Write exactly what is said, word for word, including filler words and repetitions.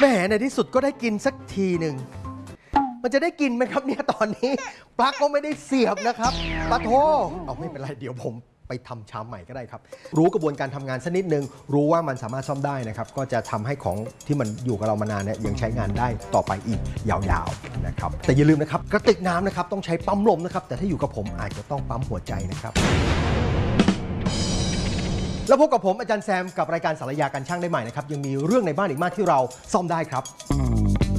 แหมในที่สุดก็ได้กินสักทีหนึ่งมันจะได้กินไหมครับเนี่ยตอนนี้ปลั๊กก็ไม่ได้เสียบนะครับปะโทเอาไม่เป็นไรเดี๋ยวผมไปทำชามใหม่ก็ได้ครับรู้กระบวนการทำงานสักนิดนึงรู้ว่ามันสามารถซ่อมได้นะครับก็จะทำให้ของที่มันอยู่กับเรามานานเนี่ยยังใช้งานได้ต่อไปอีกยาวๆนะครับแต่อย่าลืมนะครับกระติกน้ำนะครับต้องใช้ปั๊มลมนะครับแต่ถ้าอยู่กับผมอาจจะต้องปั๊มหัวใจนะครับแล้วพบกับผมอาจารย์แซมกับรายการสารยาการช่างได้ใหม่นะครับยังมีเรื่องในบ้านอีกมากที่เราซ่อมได้ครับ